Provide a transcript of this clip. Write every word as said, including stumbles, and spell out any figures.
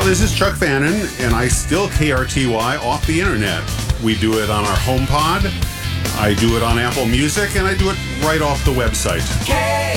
this is Chuck Fannin, and I still K R T Y off the internet. We do it on our HomePod, I do it on Apple Music, and I do it right off the website.